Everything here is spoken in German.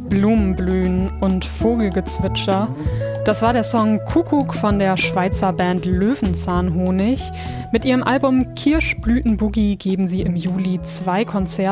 Blumenblühen und Vogelgezwitscher. Das war der Song Kuckuck von der Schweizer Band Löwenzahnhonig. Mit ihrem Album Kirschblütenboogie geben sie im Juli 2 Konzerte